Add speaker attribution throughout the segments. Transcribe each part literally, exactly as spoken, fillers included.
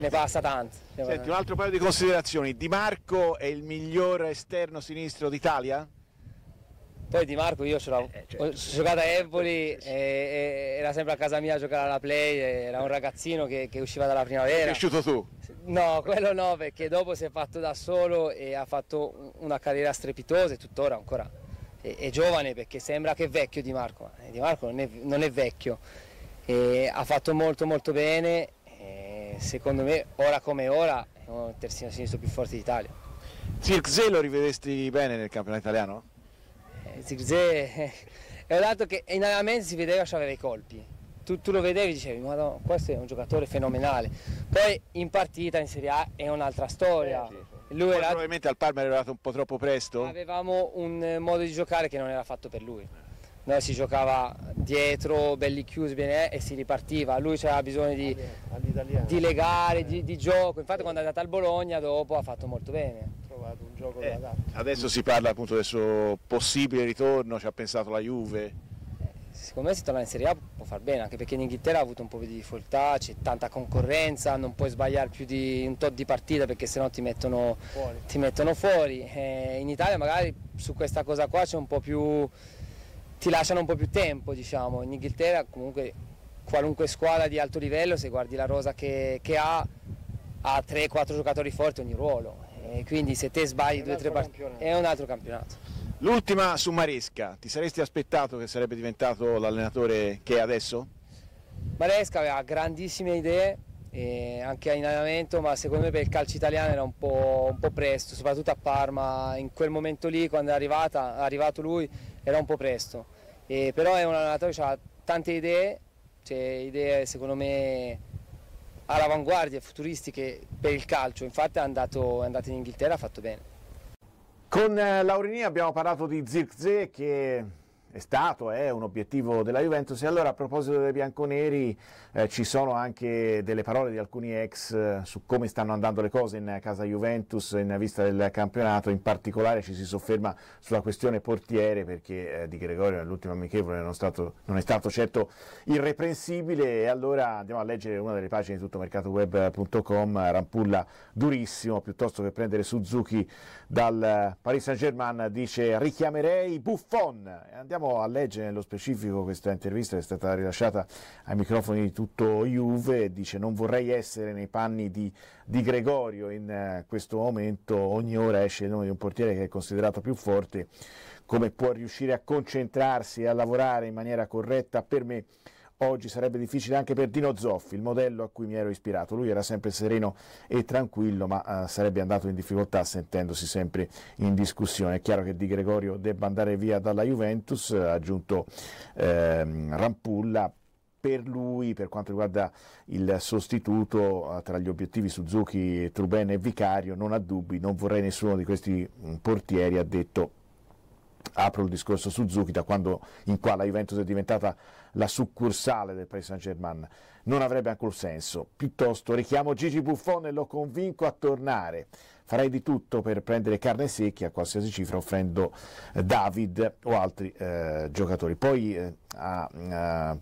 Speaker 1: Ne passa tanto.
Speaker 2: Senti, un altro paio di considerazioni. Di Marco è il miglior esterno sinistro d'Italia?
Speaker 1: Poi Di Marco io ce l'ho
Speaker 2: eh, certo.
Speaker 1: ho giocato a Empoli, e, e, era sempre a casa mia a giocare alla play, era un ragazzino che, che usciva dalla primavera.
Speaker 2: Sei cresciuto tu?
Speaker 1: No, quello no, perché dopo si è fatto da solo e ha fatto una carriera strepitosa e tuttora ancora è, è giovane, perché sembra che è vecchio Di Marco, ma Di Marco non è, non è vecchio, e ha fatto molto molto bene. Secondo me ora come ora è un terzino sinistro più forte d'Italia.
Speaker 2: Zirkzee lo rivedesti bene nel campionato italiano?
Speaker 1: Eh, Zirkzee è un dato che in allenamento si vedeva che aveva i colpi, tu, tu lo vedevi e dicevi ma no, questo è un giocatore fenomenale, poi in partita in Serie A è un'altra storia.
Speaker 2: Eh, sì, sì.
Speaker 1: Lui era...
Speaker 2: Probabilmente al Parma era arrivato un po' troppo presto?
Speaker 1: Avevamo un modo di giocare che non era fatto per lui. Noi si giocava dietro, belli chiusi bene, e si ripartiva, lui aveva bisogno di, di legare, di, di gioco, infatti quando è andato al Bologna dopo ha fatto molto bene.
Speaker 3: Ha trovato un gioco
Speaker 2: Eh,
Speaker 3: adatto.
Speaker 2: adesso si parla appunto del suo possibile ritorno, ci ha pensato la Juve.
Speaker 1: Secondo me se torna in Serie A può far bene, anche perché in Inghilterra ha avuto un po' di difficoltà, c'è tanta concorrenza, non puoi sbagliare più di un tot di partita perché sennò ti mettono fuori. Ti mettono fuori. Eh, in Italia magari su questa cosa qua c'è un po' più... ti lasciano un po' più tempo, diciamo. In Inghilterra comunque qualunque squadra di alto livello, se guardi la rosa che, che ha, ha tre quattro giocatori forti ogni ruolo, e quindi se te sbagli due o tre partite è un altro campionato.
Speaker 2: L'ultima su Maresca, ti saresti aspettato che sarebbe diventato l'allenatore che è adesso?
Speaker 1: Maresca aveva grandissime idee, eh, anche in allenamento, ma secondo me per il calcio italiano era un po', un po' presto, soprattutto a Parma, in quel momento lì quando è, arrivata, è arrivato lui era un po' presto, eh, però è un allenatore che ha tante idee, cioè idee secondo me all'avanguardia, futuristiche per il calcio, infatti è andato, è andato in Inghilterra, ha fatto bene.
Speaker 2: Con Laurini abbiamo parlato di Zirkzee, che è stato è un obiettivo della Juventus, e allora a proposito dei bianconeri eh, ci sono anche delle parole di alcuni ex eh, su come stanno andando le cose in casa Juventus in vista del campionato. In particolare ci si sofferma sulla questione portiere, perché eh, Di Gregorio nell'ultimo amichevole non, stato, non è stato certo irreprensibile, e allora andiamo a leggere una delle pagine di tuttomercatoweb punto com. Rampulla durissimo, piuttosto che prendere Suzuki dal Paris Saint-Germain dice richiamerei Buffon. E andiamo a leggere nello specifico questa intervista che è stata rilasciata ai microfoni di Tutto Juve. Dice: non vorrei essere nei panni di Di Gregorio in uh, questo momento, ogni ora esce il nome di un portiere che è considerato più forte, come può riuscire a concentrarsi e a lavorare in maniera corretta? Per me oggi sarebbe difficile anche per Dino Zoffi, il modello a cui mi ero ispirato. Lui era sempre sereno e tranquillo, ma uh, sarebbe andato in difficoltà sentendosi sempre in discussione. È chiaro che Di Gregorio debba andare via dalla Juventus, ha aggiunto ehm, Rampulla. Per lui, per quanto riguarda il sostituto, tra gli obiettivi Suzuki, Truben e Vicario, non ha dubbi, non vorrei nessuno di questi portieri, ha detto. Apro il discorso Suzuki, da quando in qua la Juventus è diventata la succursale del Paris Saint-Germain, non avrebbe alcun senso. Piuttosto richiamo Gigi Buffon e lo convinco a tornare. Farei di tutto per prendere carne secchia a qualsiasi cifra, offrendo eh, David o altri eh, giocatori. Poi eh, ha, ha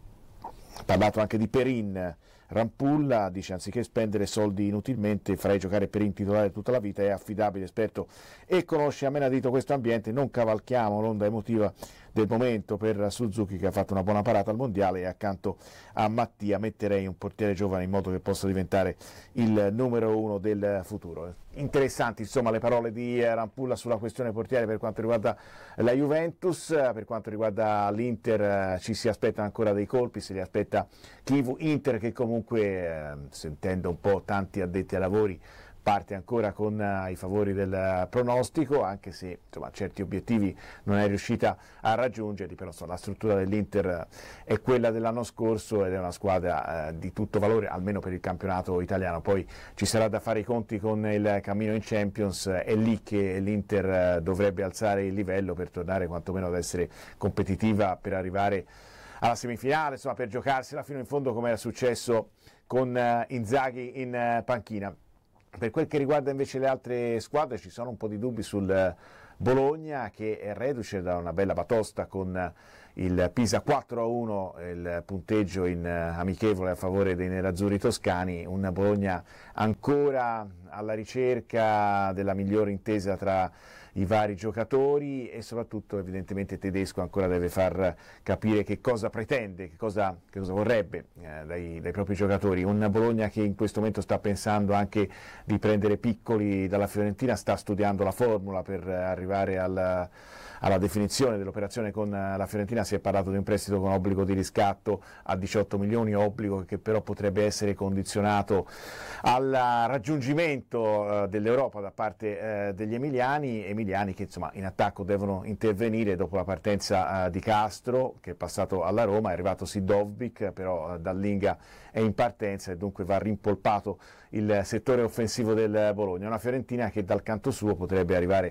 Speaker 2: parlato anche di Perin. Rampulla dice: anziché spendere soldi inutilmente farei giocare Perin titolare tutta la vita, è affidabile, esperto e conosce a menadito questo ambiente. Non cavalchiamo l'onda emotiva del momento per Suzuki, che ha fatto una buona parata al mondiale, e accanto a Mattia metterei un portiere giovane in modo che possa diventare il numero uno del futuro. Interessanti insomma le parole di Rampulla sulla questione portiere per quanto riguarda la Juventus. Per quanto riguarda l'Inter ci si aspetta ancora dei colpi, se li aspetta Chivu. Inter che comunque eh, sentendo un po' tanti addetti ai lavori parte ancora con uh, i favori del uh, pronostico, anche se insomma certi obiettivi non è riuscita a raggiungerli, però insomma, la struttura dell'Inter uh, è quella dell'anno scorso ed è una squadra uh, di tutto valore, almeno per il campionato italiano. Poi ci sarà da fare i conti con il cammino in Champions, uh, è lì che l'Inter uh, dovrebbe alzare il livello per tornare quantomeno ad essere competitiva, per arrivare alla semifinale, insomma per giocarsela fino in fondo come era successo con uh, Inzaghi in uh, panchina. Per quel che riguarda invece le altre squadre ci sono un po' di dubbi sul Bologna, che è reduce da una bella batosta con il Pisa quattro a uno, il punteggio in amichevole a favore dei nerazzurri toscani, un Bologna ancora alla ricerca della migliore intesa tra i vari giocatori e soprattutto evidentemente Tedesco ancora deve far capire che cosa pretende, che cosa, che cosa vorrebbe eh, dai, dai propri giocatori. Un Bologna che in questo momento sta pensando anche di prendere piccoli dalla Fiorentina, sta studiando la formula per arrivare al, alla definizione dell'operazione con la Fiorentina. Si è parlato di un prestito con obbligo di riscatto a diciotto milioni, obbligo che però potrebbe essere condizionato al raggiungimento eh, dell'Europa da parte eh, degli emiliani, emiliani che insomma in attacco devono intervenire dopo la partenza eh, di Castro, che è passato alla Roma, è arrivato Sidovbic, però eh, Dallinga è in partenza e dunque va rimpolpato il settore offensivo del Bologna. Una Fiorentina che dal canto suo potrebbe arrivare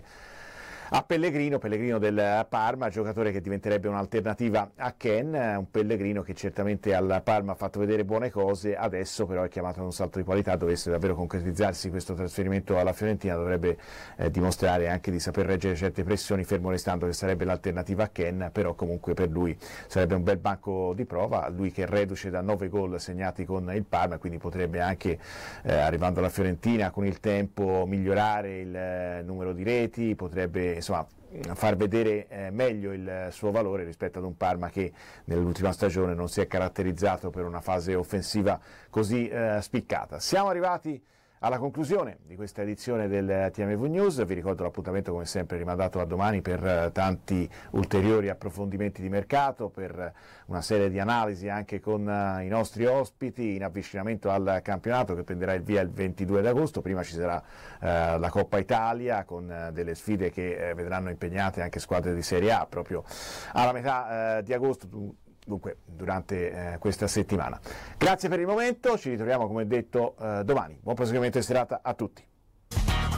Speaker 2: a Pellegrino, Pellegrino del Parma, giocatore che diventerebbe un'alternativa a Ken, un Pellegrino che certamente al Parma ha fatto vedere buone cose, adesso però è chiamato a un salto di qualità. Dovesse davvero concretizzarsi questo trasferimento alla Fiorentina, dovrebbe eh, dimostrare anche di saper reggere certe pressioni, fermo restando che sarebbe l'alternativa a Ken, però comunque per lui sarebbe un bel banco di prova, lui che è reduce da nove gol segnati con il Parma, quindi potrebbe anche, eh, arrivando alla Fiorentina, con il tempo migliorare il eh, numero di reti, potrebbe insomma far vedere eh, meglio il suo valore rispetto ad un Parma che nell'ultima stagione non si è caratterizzato per una fase offensiva così eh, spiccata. Siamo arrivati alla conclusione di questa edizione del T M V News, vi ricordo l'appuntamento come sempre rimandato a domani per eh, tanti ulteriori approfondimenti di mercato, per una serie di analisi anche con eh, i nostri ospiti in avvicinamento al campionato che prenderà il via il ventidue d'agosto. Prima ci sarà eh, la Coppa Italia con eh, delle sfide che eh, vedranno impegnate anche squadre di Serie A proprio alla metà eh, di agosto, dunque durante eh, questa settimana. Grazie per il momento, ci ritroviamo come detto eh, domani. Buon proseguimento di serata a tutti.